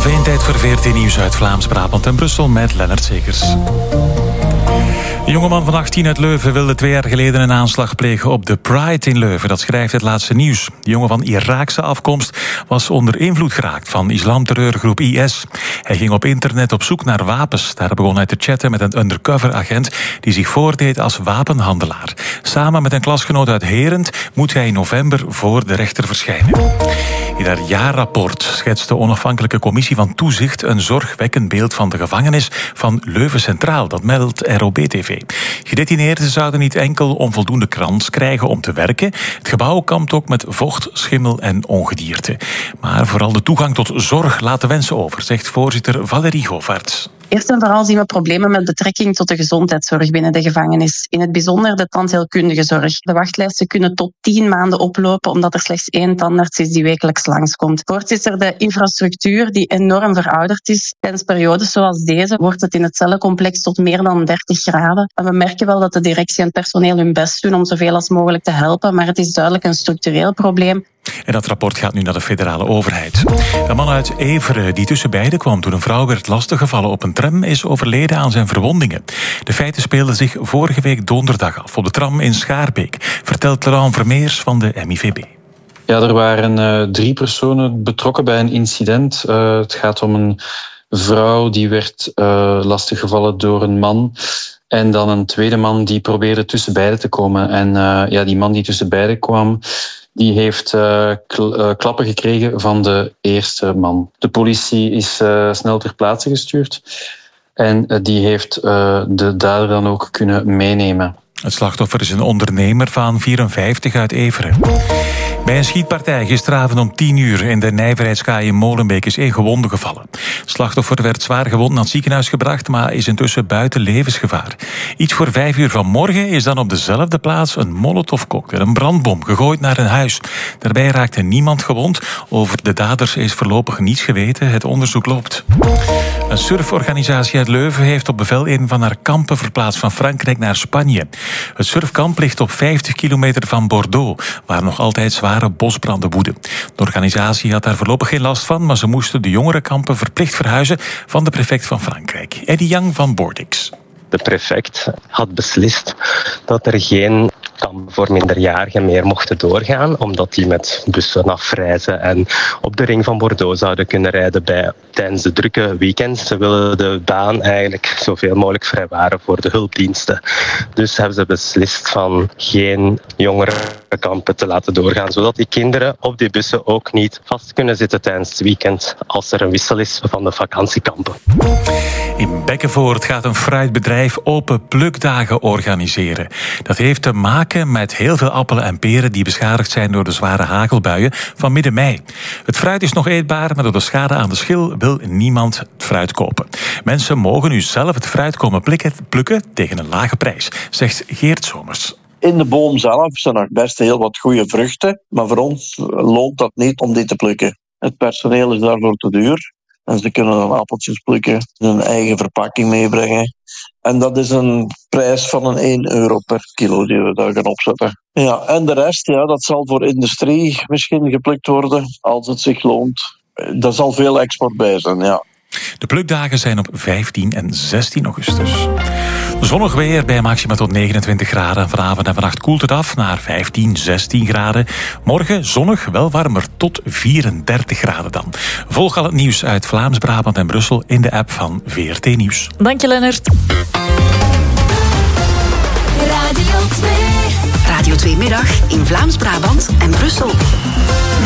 1:30 tijd voor VRT Nieuws uit Vlaams-Brabant en Brussel met Lennart Segers. Een jongeman van 18 uit Leuven wilde 2 jaar geleden een aanslag plegen op de Pride in Leuven. Dat schrijft het laatste nieuws. De jongen van Iraakse afkomst was onder invloed geraakt van islamterreurgroep IS. Hij ging op internet op zoek naar wapens. Daar begon hij te chatten met een undercover agent die zich voordeed als wapenhandelaar. Samen met een klasgenoot uit Herent moet hij in november voor de rechter verschijnen. In haar jaarrapport schetst de onafhankelijke commissie van toezicht een zorgwekkend beeld van de gevangenis van Leuven Centraal. Dat meldt ROB-TV. Gedetineerden zouden niet enkel onvoldoende krans krijgen om te werken. Het gebouw kampt ook met vocht, schimmel en ongedierte. Maar vooral de toegang tot zorg laat de wensen over, zegt voorzitter Valerie Govaerts. Eerst en vooral zien we problemen met betrekking tot de gezondheidszorg binnen de gevangenis. In het bijzonder de tandheelkundige zorg. De wachtlijsten kunnen tot 10 maanden oplopen omdat er slechts 1 tandarts is die wekelijks langskomt. Voorts is er de infrastructuur die enorm verouderd is. Tijdens periodes zoals deze wordt het in het cellencomplex tot meer dan 30 graden. En we merken wel dat de directie en het personeel hun best doen om zoveel als mogelijk te helpen, maar het is duidelijk een structureel probleem. En dat rapport gaat nu naar de federale overheid. Een man uit Everen die tussen beiden kwam toen een vrouw werd lastiggevallen op een tram is overleden aan zijn verwondingen. De feiten speelden zich vorige week donderdag af op de tram in Schaarbeek, vertelt Laurent Vermeers van de MIVB. Ja, er waren 3 personen betrokken bij een incident. Het gaat om een vrouw die werd lastiggevallen door een man. En dan een tweede man die probeerde tussen beiden te komen. En die man die tussen beiden kwam, die heeft klappen gekregen van de eerste man. De politie is snel ter plaatse gestuurd. En die heeft de dader dan ook kunnen meenemen. Het slachtoffer is een ondernemer van 54 uit Everen. Bij een schietpartij gisteravond om 10 uur in de Nijverheidskaai in Molenbeek is 1 gewonde gevallen. Het slachtoffer werd zwaar gewond naar het ziekenhuis gebracht, maar is intussen buiten levensgevaar. Iets voor 5 uur vanmorgen is dan op dezelfde plaats een molotovcocktail, een brandbom, gegooid naar een huis. Daarbij raakte niemand gewond. Over de daders is voorlopig niets geweten. Het onderzoek loopt. Een surforganisatie uit Leuven heeft op bevel een van haar kampen verplaatst van Frankrijk naar Spanje. Het surfkamp ligt op 50 kilometer van Bordeaux, waar nog altijd zware bosbranden woeden. De organisatie had daar voorlopig geen last van, maar ze moesten de jongerenkampen verplicht verhuizen van de prefect van Frankrijk, Eddie Yang van Bordix. De prefect had beslist dat er geen kampen voor minderjarigen meer mochten doorgaan, omdat die met bussen afreizen en op de ring van Bordeaux zouden kunnen rijden tijdens de drukke weekends. Ze willen de baan eigenlijk zoveel mogelijk vrijwaren voor de hulpdiensten. Dus hebben ze beslist van geen jongerenkampen te laten doorgaan, zodat die kinderen op die bussen ook niet vast kunnen zitten tijdens het weekend als er een wissel is van de vakantiekampen. In Bekkenvoort gaat een fruitbedrijf open plukdagen organiseren. Dat heeft te maken met heel veel appelen en peren die beschadigd zijn door de zware hagelbuien van midden mei. Het fruit is nog eetbaar, maar door de schade aan de schil wil niemand het fruit kopen. Mensen mogen nu zelf het fruit komen plukken tegen een lage prijs, zegt Geert Somers. In de boom zelf zijn er best heel wat goede vruchten, maar voor ons loont dat niet om die te plukken. Het personeel is daarvoor te duur. En ze kunnen dan appeltjes plukken, hun eigen verpakking meebrengen. En dat is een prijs van een 1 euro per kilo die we daar gaan opzetten. Ja, en de rest, dat zal voor industrie misschien geplukt worden, als het zich loont. Daar zal veel export bij zijn, ja. De plukdagen zijn op 15 en 16 augustus. Zonnig weer bij maxima tot 29 graden. Vanavond en vannacht koelt het af naar 15, 16 graden. Morgen zonnig, wel warmer, tot 34 graden dan. Volg al het nieuws uit Vlaams-Brabant en Brussel in de app van VRT Nieuws. Dank je, Lennart. Radio 2 Middag in Vlaams-Brabant en Brussel.